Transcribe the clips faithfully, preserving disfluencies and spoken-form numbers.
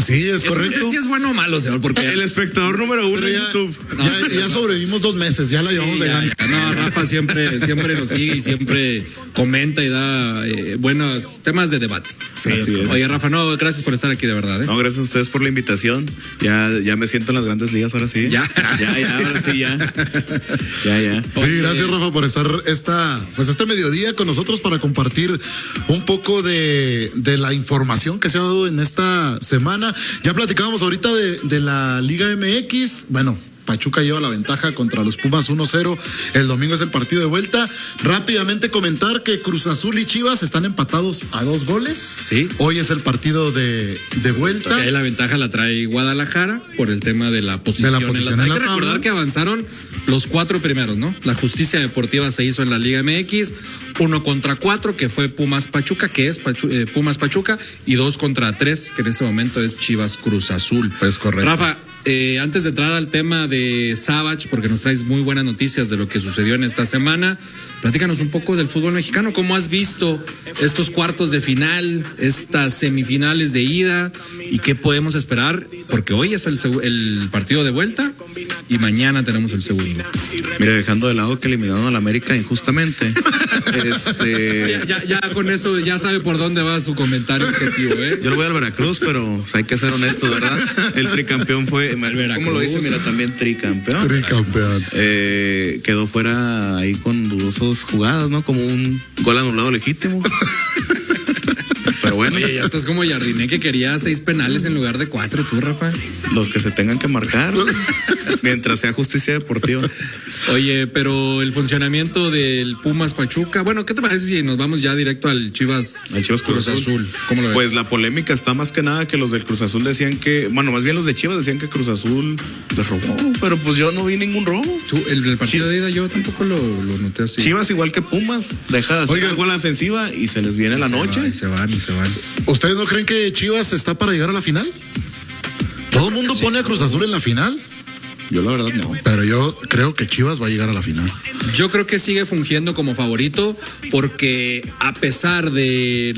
Así es, Eso correcto. no sé si es bueno o malo, señor, porque El espectador número uno en ya, YouTube. ya, ya sobrevivimos dos meses, ya la Sí, llevamos de ya, gana. ya. No, Rafa siempre, siempre nos sigue y siempre comenta y da eh, buenos temas de debate. Sí, así es. Oye, Rafa, no, gracias por estar aquí, de verdad. ¿eh? No, gracias a ustedes por la invitación. Ya, ya me siento en las grandes ligas ahora sí. Ya. Ya, ya, ahora sí, ya. Ya, ya. Sí, gracias Rafa por estar esta, pues este mediodía con nosotros para compartir un poco de, de la información que se ha dado en esta semana. Ya platicábamos ahorita de, de la Liga M X. Bueno, Pachuca lleva la ventaja contra los Pumas uno cero. El domingo es el partido de vuelta. Rápidamente comentar que Cruz Azul y Chivas están empatados a dos goles. Sí. Hoy es el partido de, de vuelta. Porque ahí la ventaja la trae Guadalajara por el tema de la posición, De la posición en la en la Hay que recordar tabla. que avanzaron los cuatro primeros, ¿no? La justicia deportiva se hizo en la Liga M X, uno contra cuatro, que fue Pumas Pachuca, que es Pachu- eh, Pumas Pachuca, y dos contra tres, que en este momento es Chivas Cruz Azul. Es correcto. Rafa, eh, antes de entrar al tema de Savage, porque nos traes muy buenas noticias de lo que sucedió en esta semana, platícanos un poco del fútbol mexicano. ¿Cómo has visto estos cuartos de final, estas semifinales de ida y qué podemos esperar? Porque hoy es el, seg- el partido de vuelta y mañana tenemos el segundo. Mira, dejando de lado que eliminaron a la América injustamente. este. Ya, ya, ya con eso ya sabe por dónde va su comentario objetivo, ¿eh? Yo lo voy al Veracruz, pero pues, hay que ser honestos, ¿verdad? El tricampeón fue. ¿Cómo lo dice? Mira, también tricampeón. Tricampeón. Eh, quedó fuera ahí con dudosos jugadas, ¿no? Como un gol anulado legítimo. Pero bueno, Oye, ya estás como Jardiné que quería seis penales en lugar de cuatro, tú, Rafa. los que se tengan que marcar, mientras sea justicia deportiva. Oye, pero el funcionamiento del Pumas Pachuca, bueno, ¿qué te parece si nos vamos ya directo al Chivas, Al Chivas Cruz Azul. ¿Cómo lo ves? Pues la polémica está más que nada que los del Cruz Azul decían que, bueno, más bien los de Chivas decían que Cruz Azul les robó, pero pues yo no vi ningún robo. Tú, el, el partido de ida yo tampoco lo, lo noté así. Chivas igual que Pumas, deja de hacer Oigan. algo en la defensiva y se les viene la Se noche. va, y se van y se van. ¿Ustedes no creen que Chivas está para llegar a la final? Todo el mundo pone a Cruz Azul en la final, Yo la verdad no. pero yo creo que Chivas va a llegar a la final. Yo creo que sigue fungiendo como favorito porque a pesar de,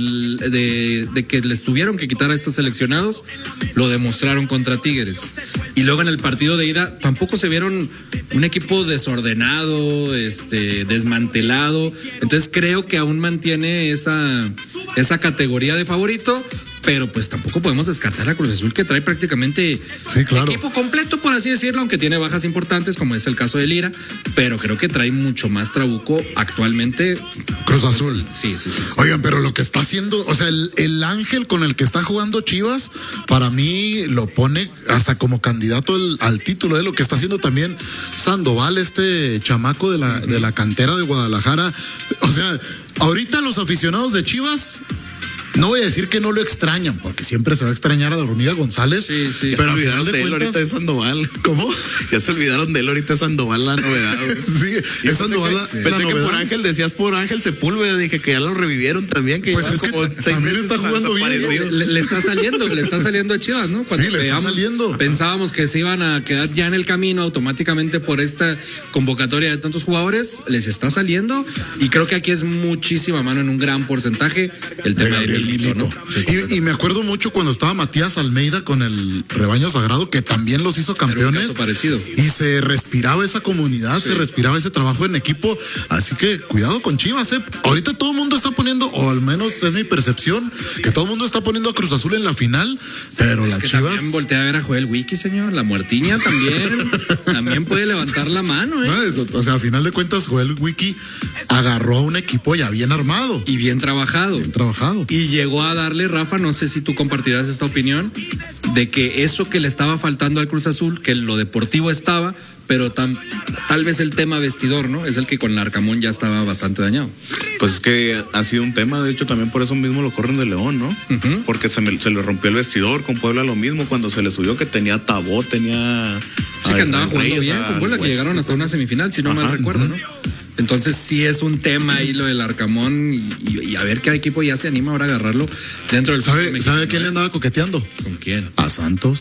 de, de que les tuvieron que quitar a estos seleccionados, lo demostraron contra Tigres. Y luego en el partido de ida tampoco se vieron un equipo desordenado, este, desmantelado. Entonces creo que aún mantiene esa, esa categoría de favorito. Pero pues tampoco podemos descartar a Cruz Azul, que trae prácticamente Sí, claro. equipo completo, por así decirlo, aunque tiene bajas importantes, como es el caso de Lira, pero creo que trae mucho más trabuco actualmente. Cruz Azul. Sí, sí, sí. sí. Oigan, pero lo que está haciendo, o sea, el, el ángel con el que está jugando Chivas, para mí lo pone hasta como candidato el- al título, ¿eh? Lo que está haciendo también Sandoval, este chamaco de la, de la cantera de Guadalajara. O sea, ahorita los aficionados de Chivas, no voy a decir que no lo extrañan, porque siempre se va a extrañar a la hormiga González. Sí, sí. Ya Pero se al olvidaron final de, de él ahorita cuentas, de Sandoval. ¿cómo? Ya se olvidaron de él ahorita Sandoval, la novedad. güey. Sí, Y es pensé Sandoval que, la- la pensé que novedad. por Ángel decías por Ángel Sepúlveda, dije que ya lo revivieron también, que Pues lleva es que como t- seis también meses está jugando bien, desaparecido. Le, le está saliendo, le está saliendo a Chivas, ¿no? Sí, le está saliendo. Pensábamos que se iban a quedar ya en el camino automáticamente por esta convocatoria de tantos jugadores, les está saliendo y creo que aquí es muchísima mano en un gran porcentaje el tema de, Gabriel Milito, ¿no? Milito. Y, y me acuerdo mucho cuando estaba Matías Almeida con el rebaño sagrado, que también los hizo Era un campeones. caso parecido. Y se respiraba esa comunidad, se respiraba ese trabajo en equipo. Así que cuidado con Chivas, ¿eh? Ahorita todo el mundo está poniendo, o al menos es mi percepción, que todo el mundo está poniendo a Cruz Azul en la final, pero Es las que Chivas. también voltea a ver a Joel Wiki, señor. La muertiña también. También puede levantar la mano, ¿eh? No, o sea, a final de cuentas, Joel Wiki agarró a un equipo ya bien armado, Y bien trabajado. bien trabajado. Y llegó a darle, Rafa, no sé si tú compartirás esta opinión, de que eso que le estaba faltando al Cruz Azul, que lo deportivo estaba, pero tam- tal vez el tema vestidor, ¿no? Es el que con Larcamón ya estaba bastante dañado. Pues es que ha sido un tema, de hecho también por eso mismo lo corren de León, ¿no? Ujú. Porque se, me- se le rompió el vestidor, con Puebla lo mismo, cuando se le subió que tenía Tabó, tenía... Sí, que a- andaba a jugando Reyes, bien a con Puebla, que West. llegaron hasta una semifinal, si no Ajá, mal recuerdo, ujú. ¿no? Entonces sí es un tema ahí lo del Arcamón y, y- y a ver qué equipo ya se anima ahora a agarrarlo dentro del fútbol ¿Sabe, mexicano, ¿sabe quién le ¿eh? andaba coqueteando? ¿Con quién? A Santos.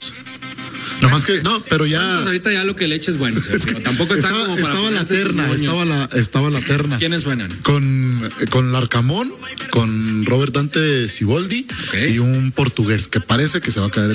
No más que, no, pero ya. Santos ahorita ya lo que le eches bueno, señor. Es que Tampoco está estaba, como para estaba la ponerse sus terna, moños. estaba la, estaba la terna. ¿Quiénes suenan? Con, con Larcamón, con Robert Dante Siboldi Ok. y un portugués que parece que se va a caer